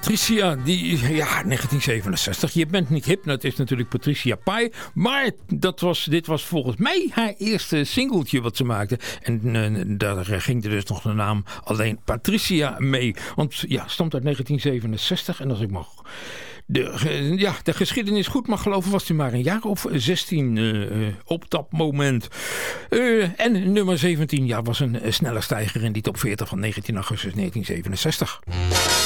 Patricia, 1967. Je bent niet hip, dat is natuurlijk Patricia Pai. Maar dit was volgens mij haar eerste singeltje wat ze maakte. En daar ging er dus nog de naam alleen Patricia mee. Want ja, stamt uit 1967. En als ik mag de geschiedenis goed mag geloven, was hij maar een jaar of 16 op dat moment. En nummer 17 was een snelle stijger in die top 40 van 19 augustus 1967.